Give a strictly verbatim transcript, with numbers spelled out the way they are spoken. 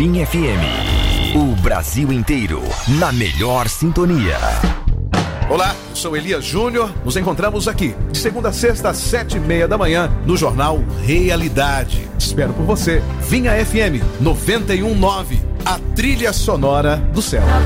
Vinha F M. O Brasil inteiro na melhor sintonia. Olá, eu sou Elias Júnior. Nos encontramos aqui de segunda a sexta às sete e meia da manhã no Jornal Realidade. Espero por você. Vinha F M noventa e um ponto nove, a trilha sonora do céu.